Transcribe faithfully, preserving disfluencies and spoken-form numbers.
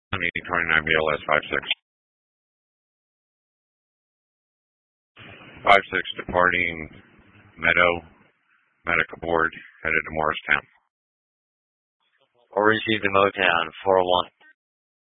twenty-nine B L S five six. five six departing Meadow Medical Board, headed to Morristown. Or received in Motown, four oh one.